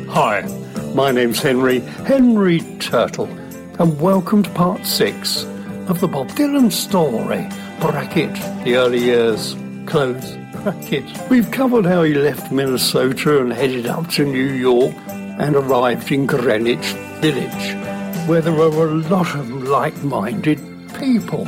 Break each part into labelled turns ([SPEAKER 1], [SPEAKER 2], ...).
[SPEAKER 1] Hi, my name's Henry Turtle, and welcome to part 6 of the Bob Dylan story, bracket, the early years, close bracket. We've covered how he left Minnesota and headed up to New York and arrived in Greenwich Village, where there were a lot of like-minded people.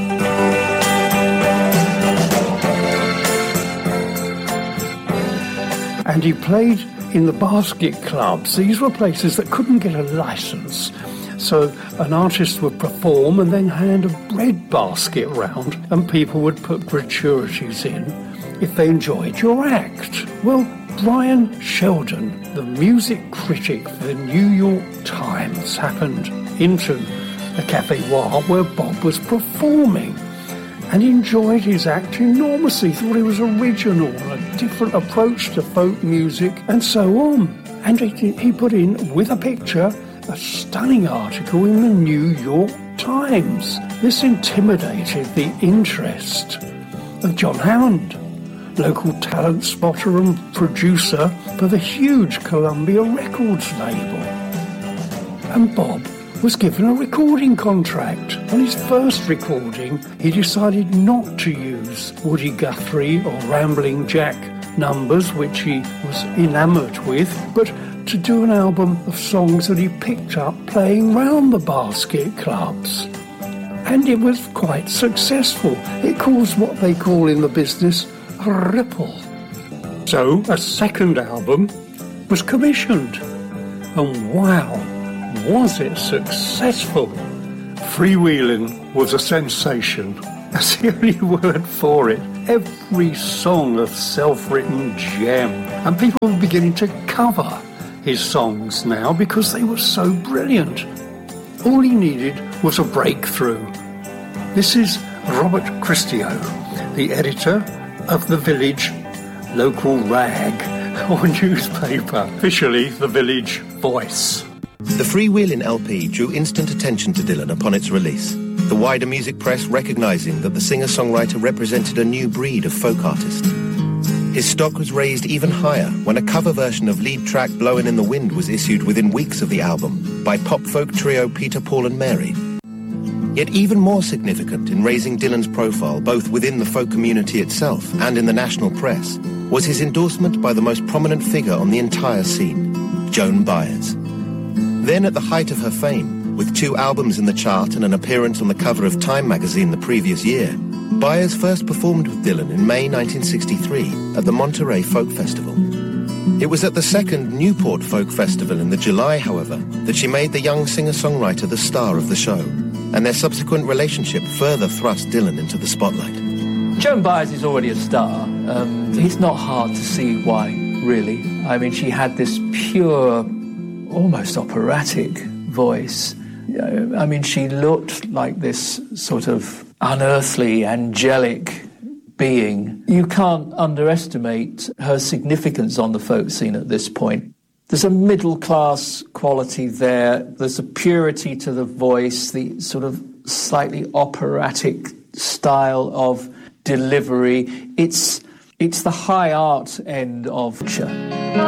[SPEAKER 1] And he played in the basket clubs. These were places that couldn't get a license. So an artist would perform and then hand a bread basket round, and people would put gratuities in if they enjoyed your act. Well, Brian Sheldon, the music critic for the New York Times, happened into the Café Noir where Bob was performing and enjoyed his act enormously, thought it was original, a different approach to folk music, and so on. And he put in, with a picture, a stunning article in the New York Times. This intimidated the interest of John Hammond, local talent spotter and producer for the huge Columbia Records label. And Bob was given a recording contract. On his first recording, he decided not to use Woody Guthrie or Rambling Jack numbers, which he was enamoured with, but to do an album of songs that he picked up playing round the basket clubs. And it was quite successful. It caused what they call in the business a ripple. So a second album was commissioned. And wow, was it successful? Freewheeling was a sensation. That's the only word for it. Every song a self-written gem. And people were beginning to cover his songs now because they were so brilliant. All he needed was a breakthrough. This is Robert Christio, the editor of The Village local rag or newspaper, officially The Village Voice.
[SPEAKER 2] The Freewheelin' LP drew instant attention to Dylan upon its release, the wider music press recognising that the singer-songwriter represented a new breed of folk artist. His stock was raised even higher when a cover version of lead track Blowin' in the Wind was issued within weeks of the album by pop-folk trio Peter, Paul and Mary. Yet even more significant in raising Dylan's profile both within the folk community itself and in the national press was his endorsement by the most prominent figure on the entire scene, Joan Baez. Then at the height of her fame, with 2 albums in the chart and an appearance on the cover of Time magazine the previous year, Baez first performed with Dylan in May 1963 at the Monterey Folk Festival. It was at the second Newport Folk Festival in the July, however, that she made the young singer-songwriter the star of the show, and their subsequent relationship further thrust Dylan into the spotlight.
[SPEAKER 3] Joan Baez is already a star. It's not hard to see why, really. I mean, she had this pure, almost operatic voice. I mean, she looked like this sort of unearthly, angelic being. You can't underestimate her significance on the folk scene at this point. There's a middle-class quality there. There's a purity to the voice, the sort of slightly operatic style of delivery. It's the high art end of culture.